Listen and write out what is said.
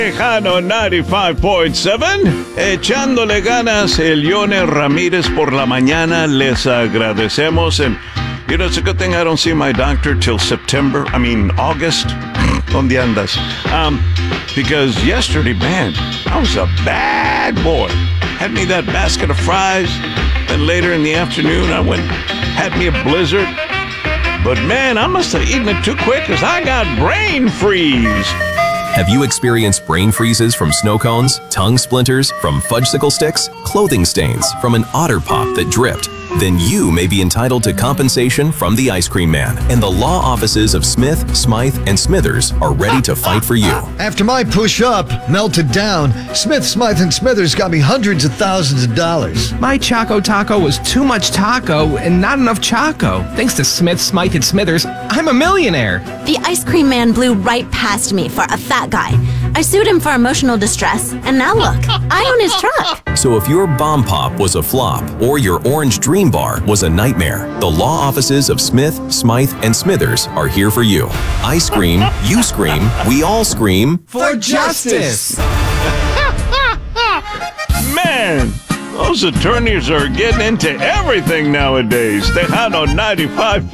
Tejano 95.7, echándole ganas, Elione Ramírez por la mañana, les agradecemos. And, you know, it's a good thing I don't see my doctor till August. ¿Dónde andas? Because yesterday, man, I was a bad boy. Had me that basket of fries, then later in the afternoon, had me a blizzard. But man, I must have eaten it too quick because I got brain freeze. Have you experienced brain freezes from snow cones, tongue splinters from fudgesicle sticks, clothing stains from an Otter Pop that dripped? Then you may be entitled to compensation from the Ice Cream Man, and the law offices of Smith, Smythe, and Smithers are ready to fight for you. After my push-up melted down, Smith, Smythe, and Smithers got me hundreds of thousands of dollars. My Choco Taco was too much taco and not enough Choco. Thanks to Smith, Smythe, and Smithers, I'm a millionaire. The Ice Cream Man blew right past me for a fat guy. I sued him for emotional distress, and now look, I own his truck. So if your Bomb Pop was a flop or your Orange Dream Bar was a nightmare, the law offices of Smith, Smythe, and Smithers are here for you. I scream, you scream, we all scream For justice! Man, those attorneys are getting into everything nowadays. Tejano 95.